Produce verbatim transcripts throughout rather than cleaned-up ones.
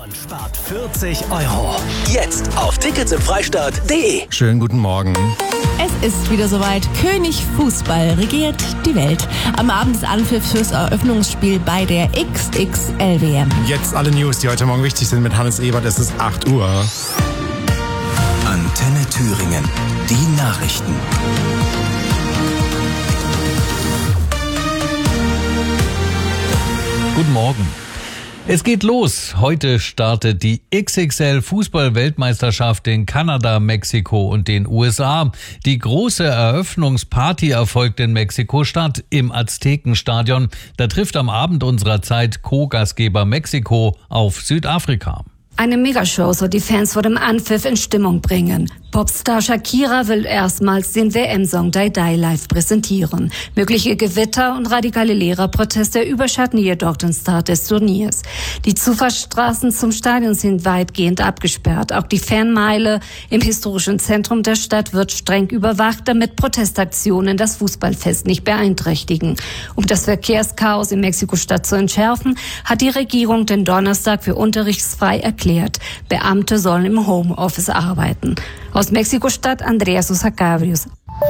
und spart vierzig Euro. Jetzt auf tickets im freistaat punkt de. Schönen guten Morgen. Es ist wieder soweit. König Fußball regiert die Welt. Am Abend des Anpfiffs fürs Eröffnungsspiel bei der X X L W M. Jetzt alle News, die heute Morgen wichtig sind mit Hannes Ebert. Es ist acht Uhr. Antenne Thüringen. Die Nachrichten. Guten Morgen. Es geht los. Heute startet die X X L-Fußball-Weltmeisterschaft in Kanada, Mexiko und den U S A. Die große Eröffnungsparty erfolgt in Mexiko-Stadt im Aztekenstadion. Da trifft am Abend unserer Zeit Co-Gastgeber Mexiko auf Südafrika. Eine Megashow soll die Fans vor dem Anpfiff in Stimmung bringen. Popstar Shakira will erstmals den W M-Song Die Die live präsentieren. Mögliche Gewitter und radikale Lehrerproteste überschatten jedoch den Start des Turniers. Die Zufahrtsstraßen zum Stadion sind weitgehend abgesperrt. Auch die Fanmeile im historischen Zentrum der Stadt wird streng überwacht, damit Protestaktionen das Fußballfest nicht beeinträchtigen. Um das Verkehrschaos in Mexiko-Stadt zu entschärfen, hat die Regierung den Donnerstag für unterrichtsfrei erklärt. Beamte sollen im Homeoffice arbeiten. Aus Mexiko-Stadt Andrea Sosa Cabrios.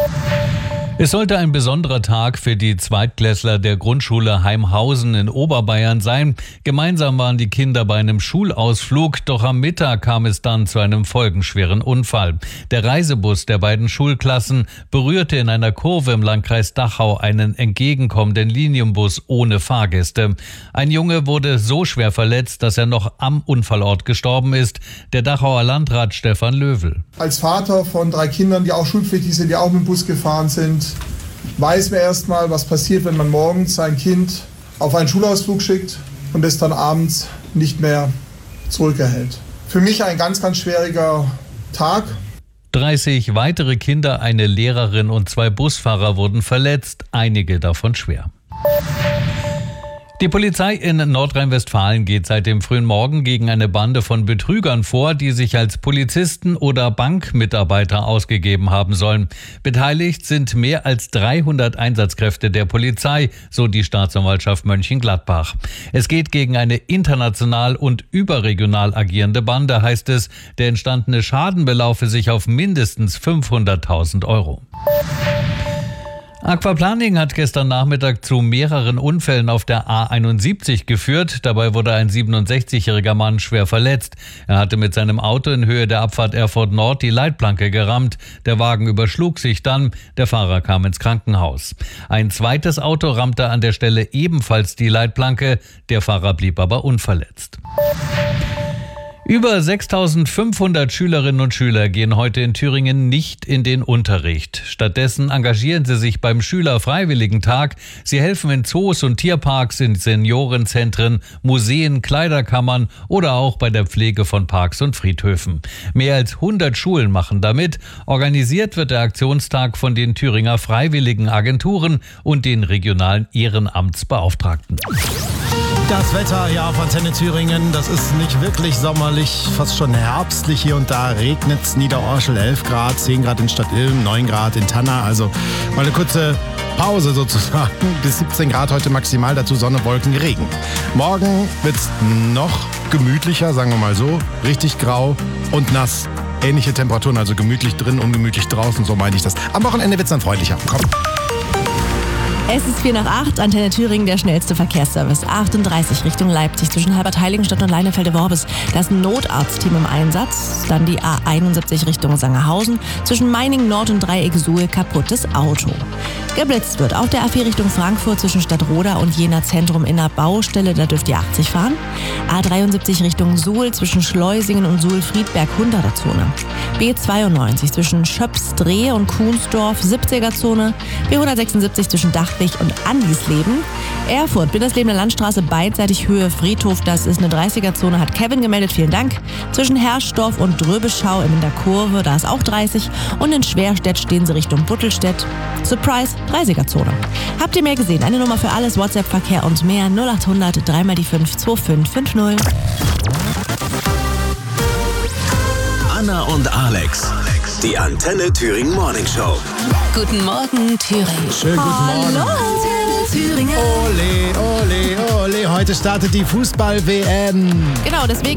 Es sollte ein besonderer Tag für die Zweitklässler der Grundschule Heimhausen in Oberbayern sein. Gemeinsam waren die Kinder bei einem Schulausflug, doch am Mittag kam es dann zu einem folgenschweren Unfall. Der Reisebus der beiden Schulklassen berührte in einer Kurve im Landkreis Dachau einen entgegenkommenden Linienbus ohne Fahrgäste. Ein Junge wurde so schwer verletzt, dass er noch am Unfallort gestorben ist. Der Dachauer Landrat Stefan Löwel. Als Vater von drei Kindern, die auch schulpflichtig sind, die auch mit dem Bus gefahren sind, weiß man erstmal, was passiert, wenn man morgens sein Kind auf einen Schulausflug schickt und es dann abends nicht mehr zurückerhält. Für mich ein ganz, ganz schwieriger Tag. dreißig weitere Kinder, eine Lehrerin und zwei Busfahrer wurden verletzt, einige davon schwer. Die Polizei in Nordrhein-Westfalen geht seit dem frühen Morgen gegen eine Bande von Betrügern vor, die sich als Polizisten oder Bankmitarbeiter ausgegeben haben sollen. Beteiligt sind mehr als dreihundert Einsatzkräfte der Polizei, so die Staatsanwaltschaft Mönchengladbach. Es geht gegen eine international und überregional agierende Bande, heißt es. Der entstandene Schaden belaufe sich auf mindestens fünfhunderttausend Euro. Aquaplaning hat gestern Nachmittag zu mehreren Unfällen auf der A einundsiebzig geführt. Dabei wurde ein siebenundsechzigjähriger Mann schwer verletzt. Er hatte mit seinem Auto in Höhe der Abfahrt Erfurt Nord die Leitplanke gerammt. Der Wagen überschlug sich dann. Der Fahrer kam ins Krankenhaus. Ein zweites Auto rammte an der Stelle ebenfalls die Leitplanke. Der Fahrer blieb aber unverletzt. Über sechstausendfünfhundert Schülerinnen und Schüler gehen heute in Thüringen nicht in den Unterricht. Stattdessen engagieren sie sich beim Schülerfreiwilligentag. Sie helfen in Zoos und Tierparks, in Seniorenzentren, Museen, Kleiderkammern oder auch bei der Pflege von Parks und Friedhöfen. Mehr als hundert Schulen machen damit. Organisiert wird der Aktionstag von den Thüringer Freiwilligen Agenturen und den regionalen Ehrenamtsbeauftragten. Das Wetter hier auf Antenne Thüringen, das ist nicht wirklich sommerlich, fast schon herbstlich hier und da. Regnet's, Niederorschel elf Grad, zehn Grad in Stadtilm, neun Grad in Tanna. Also mal eine kurze Pause sozusagen. Bis siebzehn Grad heute maximal, dazu Sonne, Wolken, Regen. Morgen wird's noch gemütlicher, sagen wir mal so. Richtig grau und nass. Ähnliche Temperaturen, also gemütlich drin, ungemütlich draußen, so meine ich das. Am Wochenende wird's dann freundlicher. Komm. Es ist vier nach acht, Antenne Thüringen, der schnellste Verkehrsservice. achtunddreißig Richtung Leipzig zwischen Halbert-Heiligenstadt und Leinefelde-Worbis. Da ist ein Notarztteam im Einsatz. Dann die A einundsiebzig Richtung Sangerhausen. Zwischen Meiningen Nord und Dreieck Suhl kaputtes Auto. Geblitzt wird auf der A vier Richtung Frankfurt zwischen Stadtroda und Jena Zentrum in der Baustelle. Da dürft ihr achtzig fahren. A dreiundsiebzig Richtung Suhl zwischen Schleusingen und Suhl-Friedberg hunderter Zone. B zweiundneunzig zwischen Schöpsdreh und Kuhnsdorf siebziger Zone. B hundertsechsundsiebzig zwischen Dach und Andisleben. Erfurt, Bindersleben Landstraße, beidseitig Höhe Friedhof, das ist eine dreißiger Zone, hat Kevin gemeldet, vielen Dank. Zwischen Herrsdorf und Dröbeschau in der Kurve, da ist auch dreißig. Und in Schwerstedt stehen sie Richtung Buttelstedt. Surprise, dreißiger Zone. Habt ihr mehr gesehen? Eine Nummer für alles, WhatsApp-Verkehr und mehr, null achthundert, drei mal die fünf, zwei fünf fünf null. Anna und Alex, die Antenne Thüringen Morning Show. Guten Morgen, Thüringen. Schönen guten Morgen. Hallo, Antenne Thüringen. Ole, ole, ole. Heute startet die Fußball-W M. Genau, deswegen